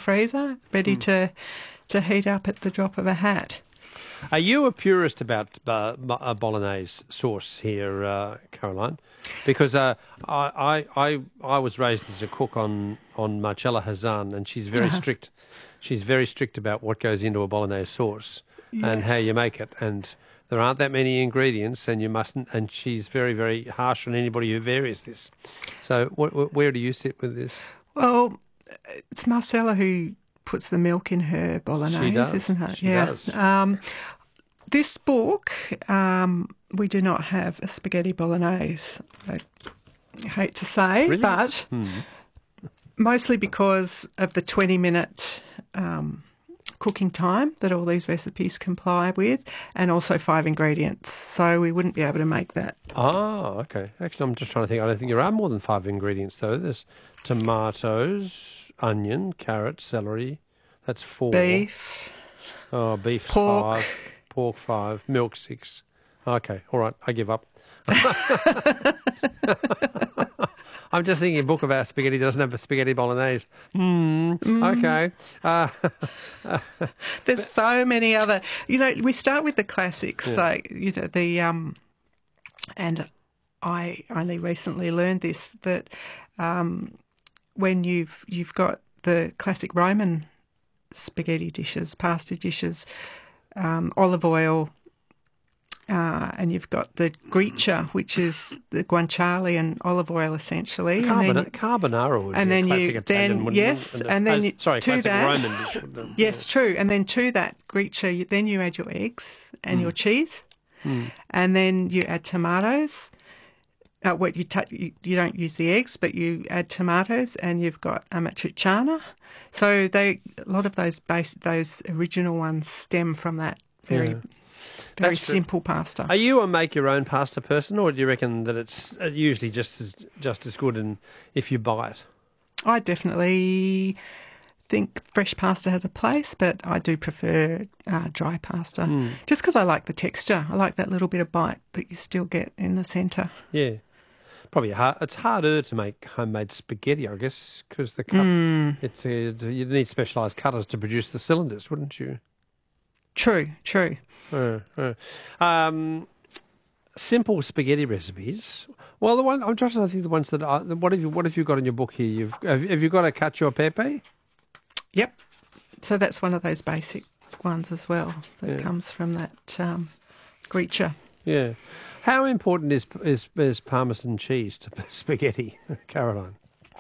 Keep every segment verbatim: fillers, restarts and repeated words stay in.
freezer, ready mm. to to heat up at the drop of a hat. Are you a purist about uh, a bolognese sauce here, uh, Caroline? Because uh, I, I I was raised as a cook on, on Marcella Hazan, and she's very uh-huh. strict. She's very strict about what goes into a bolognese sauce yes. and how you make it. And there aren't that many ingredients, and you mustn't. And she's very, very harsh on anybody who varies this. So, wh- wh- where do you sit with this? Well, it's Marcella who puts the milk in her bolognese, she does. isn't it? She yeah. does. Um, this book, um, we do not have a spaghetti bolognese. I hate to say, really? but hmm. mostly because of the twenty-minute um, cooking time that all these recipes comply with, and also five ingredients. So we wouldn't be able to make that. Oh, okay. Actually, I'm just trying to think. I don't think there are more than five ingredients, though. There's tomatoes, onion, carrot, celery. That's four. Beef. Oh, beef pork. five. Pork five. Milk six. Okay, all right. I give up. I'm just thinking a book about spaghetti doesn't have a spaghetti bolognese. Mm, mm. Okay. Uh, There's so many other. You know, we start with the classics. Yeah. So you know the um, and I only recently learned this that um, when you've you've got the classic Roman spaghetti dishes, pasta dishes, um, olive oil. Uh, and you've got the gricia, which is the guanciale and olive oil, essentially. Carbona- and then you, carbonara would and be then a classic you, Italian, then yes, and, and then oh, you, sorry, to classic that, Roman dish. Wouldn't yes, yeah. true. And then to that gricia, you, then you add your eggs and mm. your cheese, mm. and then you add tomatoes. Uh, what you, ta- you you don't use the eggs, but you add tomatoes, and you've got amatriciana. So they a lot of those base those original ones stem from that very. Yeah. Very That's simple true. pasta. Are you a make your own pasta person, or do you reckon that it's usually just as just as good in, if you buy it? I definitely think fresh pasta has a place, but I do prefer uh, dry pasta, mm. just because I like the texture. I like that little bit of bite that you still get in the centre. Yeah, probably hard, it's harder to make homemade spaghetti, I guess, because the cut, mm. it's a, you need specialised cutters to produce the cylinders, wouldn't you? True, true. Uh, uh. Um, simple spaghetti recipes. Well, the one I'm trying to think the ones that are, what have you what have you got in your book here? You've have, have you got a cacio e pepe? Yep. So that's one of those basic ones as well that yeah. comes from that um, gricia. Yeah. How important is is, is Parmesan cheese to spaghetti, Caroline?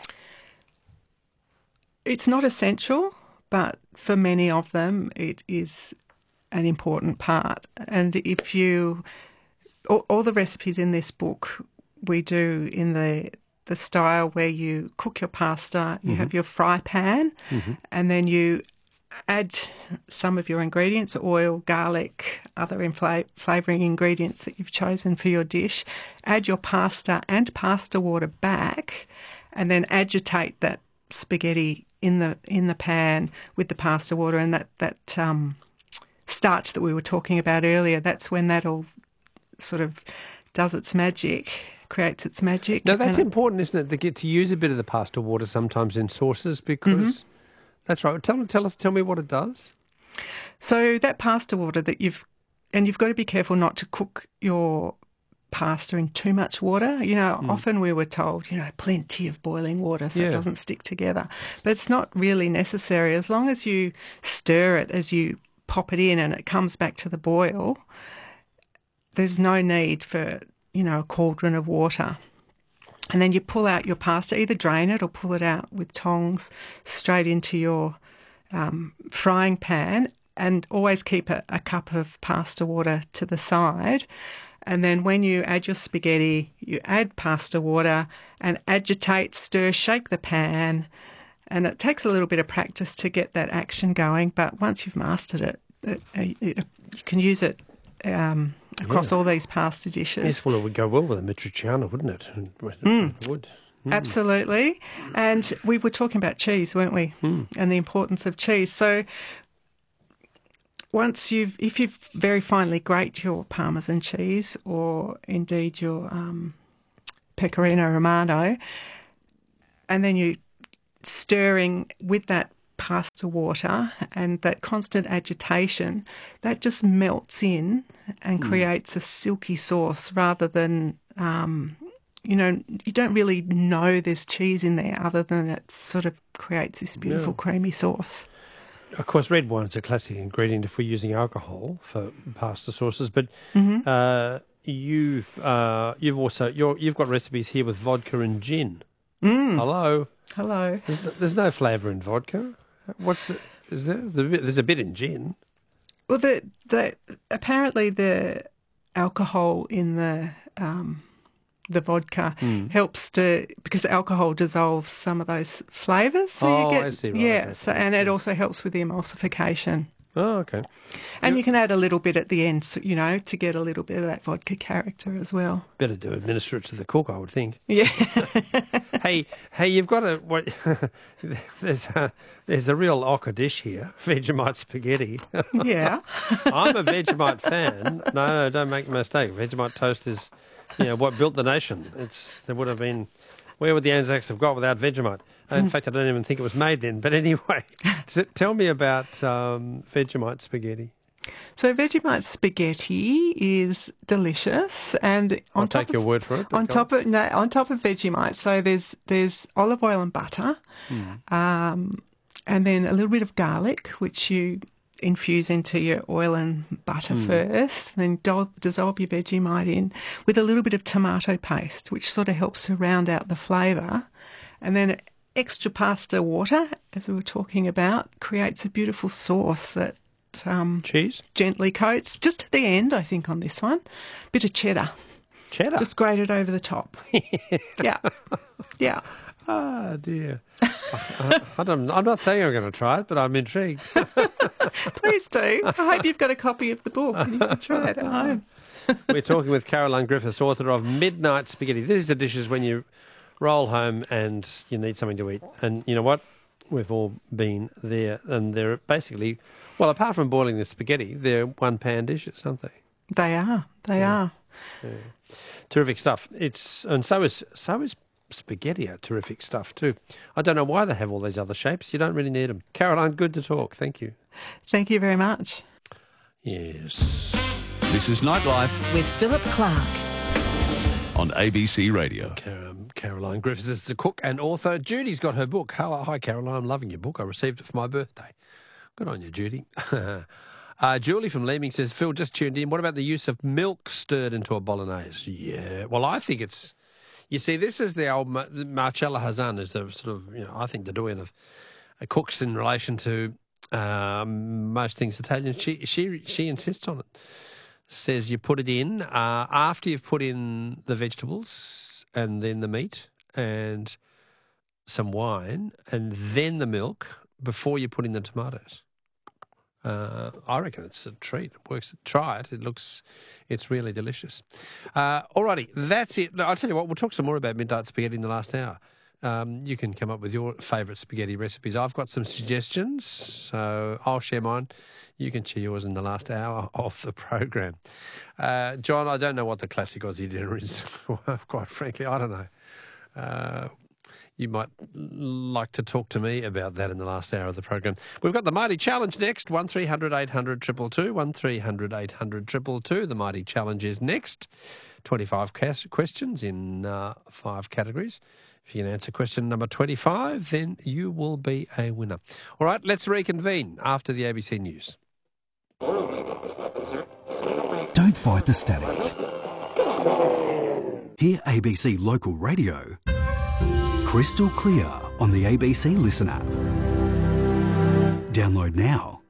It's not essential, but for many of them, it is an important part. And if you, all, all the recipes in this book, we do in the the style where you cook your pasta, you mm-hmm. have your fry pan, mm-hmm. and then you add some of your ingredients, oil, garlic, other infla- flavouring ingredients that you've chosen for your dish, add your pasta and pasta water back, and then agitate that spaghetti in the in the pan with the pasta water, and that, that um, starch that we were talking about earlier, that's when that all sort of does its magic, creates its magic. Now, that's and important, isn't it, to get to use a bit of the pasta water sometimes in sauces, because mm-hmm. that's right. Tell, tell us, tell me what it does. So that pasta water that you've, and you've got to be careful not to cook your pasta in too much water. You know, mm. often we were told, you know, plenty of boiling water so yeah. it doesn't stick together. But it's not really necessary. As long as you stir it as you pop it in and it comes back to the boil, there's no need for, you know, a cauldron of water. And then you pull out your pasta, either drain it or pull it out with tongs straight into your um, frying pan, and always keep a, a cup of pasta water to the side. And then when you add your spaghetti, you add pasta water and agitate, stir, shake the pan. And it takes a little bit of practice to get that action going, but once you've mastered it, it, it, it you can use it um, across yeah. all these pasta dishes. Yes, well, it would go well with a matriciana, wouldn't it? Mm. It would. Mm. Absolutely. And we were talking about cheese, weren't we? Mm. And the importance of cheese. So once you've, if you've very finely grate your Parmesan cheese, or indeed your um, Pecorino Romano, and then you stirring with that pasta water and that constant agitation, that just melts in and mm. creates a silky sauce rather than, um, you know, you don't really know there's cheese in there other than it sort of creates this beautiful yeah. creamy sauce. Of course, red wine's a classic ingredient if we're using alcohol for pasta sauces, but mm-hmm. uh, you've uh, you've also you're, you've got recipes here with vodka and gin. Mm. Hello, hello. There's, there's no flavour in vodka. What's the, is there? There's a bit in gin. Well, the the apparently the alcohol in the um, the vodka mm. helps to because alcohol dissolves some of those flavours. So oh, you get, I see. Right, yeah. okay. So and it also helps with the emulsification. Oh, okay. And you, you can add a little bit at the end, you know, to get a little bit of that vodka character as well. Better to administer it to the cook, I would think. Yeah. hey, hey, you've got a what? there's a there's a real ochre dish here, Vegemite spaghetti. Yeah. I'm a Vegemite fan. No, no, don't make a mistake. Vegemite toast is, you know, what built the nation. It's there would have been. Where would the Anzacs have got without Vegemite? In fact, I don't even think it was made then. But anyway, tell me about um, Vegemite spaghetti. So Vegemite spaghetti is delicious, and on I'll top take of, your word for it. On top of no, on top of Vegemite, so there's there's olive oil and butter, mm. um, and then a little bit of garlic, which you infuse into your oil and butter mm. first, then do- dissolve your Vegemite in with a little bit of tomato paste, which sort of helps to round out the flavour. And then extra pasta water, as we were talking about, creates a beautiful sauce that um, cheese gently coats. Just at the end, I think, on this one, bit of cheddar. Cheddar? Just grated over the top. yeah. Yeah. Ah, dear. I, I don't, I'm not saying I'm going to try it, but I'm intrigued. Please do. I hope you've got a copy of the book and you can try it at home. We're talking with Caroline Griffiths, author of Midnight Spaghetti. These are dishes when you roll home and you need something to eat. And you know what? We've all been there. And they're basically, well, apart from boiling the spaghetti, they're one-pan dishes, aren't they? They are. They yeah. are. Yeah. Terrific stuff. It's and so is so is spaghetti are terrific stuff too. I don't know why they have all these other shapes. You don't really need them. Caroline, good to talk. Thank you. Thank you very much. Yes. This is Nightlife with Philip Clark on A B C Radio. Car- Caroline Griffiths is the cook and author. Judy's got her book. Hello, hi Caroline. I'm loving your book. I received it for my birthday. Good on you, Judy. Uh, Julie from Leeming says, Phil, just tuned in. What about the use of milk stirred into a bolognese? Yeah. Well, I think it's, you see, this is the old Ma- Marcella Hazan is the sort of, you know, I think the doyen of uh, cooks in relation to um, most things Italian. She, she, she insists on it. Says you put it in uh, after you've put in the vegetables and then the meat and some wine and then the milk before you put in the tomatoes. Uh, I reckon it's a treat. It works. Try it. It looks, it's really delicious. Uh, alrighty, that's it. I'll tell you what, we'll talk some more about Midnight Spaghetti in the last hour. Um, you can come up with your favourite spaghetti recipes. I've got some suggestions, so I'll share mine. You can share yours in the last hour of the program. Uh, John, I don't know what the classic Aussie dinner is. Quite frankly, I don't know. Uh, You might like to talk to me about that in the last hour of the program. We've got the Mighty Challenge next, one three hundred eight hundred two two two, one three hundred eight hundred two two two. The Mighty Challenge is next. twenty-five questions in uh, five categories. If you can answer question number twenty-five, then you will be a winner. All right, let's reconvene after the A B C News. Don't fight the static. Hear A B C Local Radio crystal clear on the A B C Listen app. Download now.